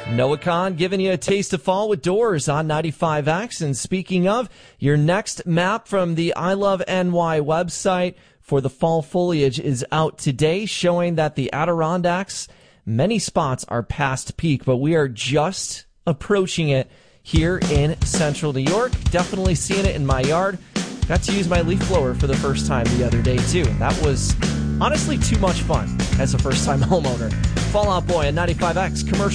Noah Kahn giving you a taste of fall with Doors on 95X. And speaking of, your next map from the I Love NY website for the fall foliage is out today, showing that the Adirondacks, many spots are past peak, but we are just approaching it here in central New York. Definitely seeing it in my yard. Got to use my leaf blower for the first time the other day, too. And that was honestly too much fun as a first-time homeowner. Fall Out Boy on 95X commercial.